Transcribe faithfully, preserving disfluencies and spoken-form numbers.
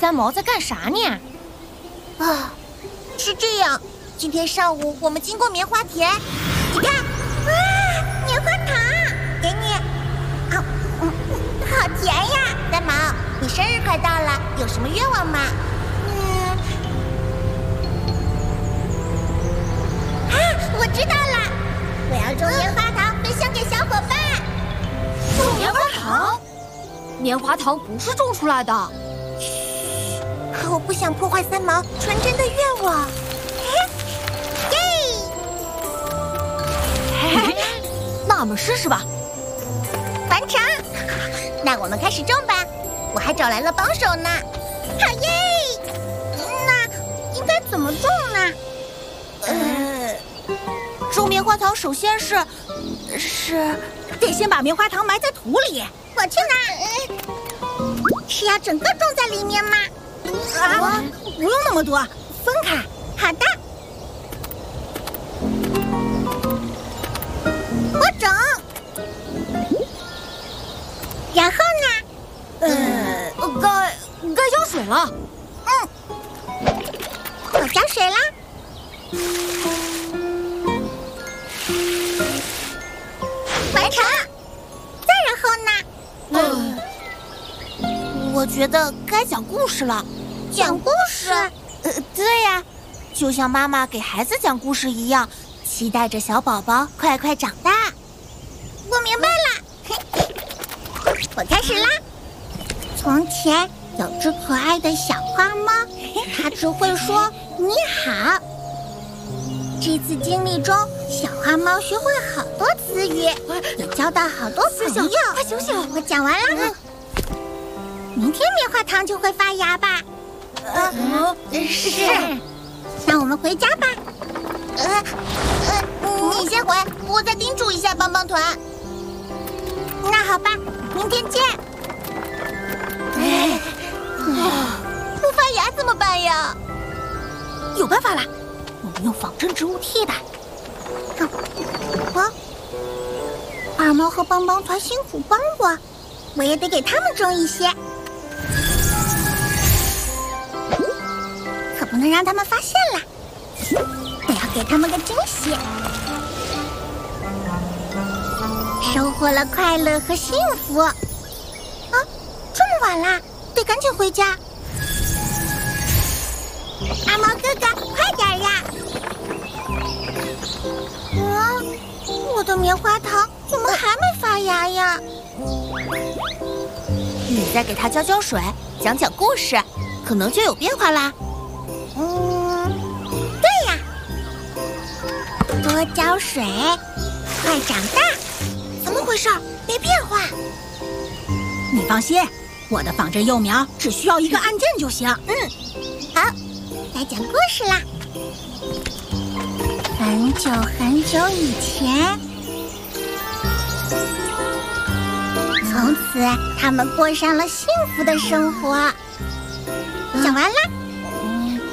三毛在干啥呢？ 啊，是这样。今天上午我们经过棉花田，你看，哇，棉花糖，给你。啊，嗯，好甜呀！三毛，你生日快到了，有什么愿望吗？嗯，啊，我知道了，我要种棉花糖分享给小伙伴。 种棉花糖？棉花糖不是种出来的。 可我不想破坏三毛纯真的愿望。 那我们试试吧。 完成，那我们开始种吧。我还找来了帮手呢。好耶！那应该怎么种呢？呃， 种棉花糖首先是是得先把棉花糖埋在土里。 我去拿。是要整个种在里面吗？ 啊，不用那么多，分开。 好的。我种，然后呢？ 呃，该该浇水了。 嗯，我浇水啦。完成。再然后呢？ 嗯，我觉得该讲故事了。 讲故事？ 呃，对呀，就像妈妈给孩子讲故事一样。期待着小宝宝快快长大。 我明白了，我开始啦。从前有只可爱的小花猫，它只会说你好。这次经历中，小花猫学会好多词语，也交到好多朋友。 快醒醒！ 我讲完了。明天棉花糖就会发芽吧？ 呃，是。 那我们回家吧。呃呃，你先回，我再叮嘱一下帮帮团。那好吧，明天见。哎，不发芽怎么办呀？ 有办法了，我们用仿真植物替代。 啊，二猫和帮帮团辛苦帮我，我也得给他们种一些，可不能让他们发现了。我要给他们个惊喜，收获了快乐和幸福。啊，这么晚啦，得赶紧回家。二毛哥哥，快点呀！啊，我的棉花糖怎么还没发芽呀？ 你再给它浇浇水，讲讲故事，可能就有变化啦。 嗯，对呀，多浇水，快长大。怎么回事？没变化。 你放心，我的仿真幼苗只需要一个按键就行。 嗯，好，该讲故事啦。很久很久以前，从此他们过上了幸福的生活。讲完啦。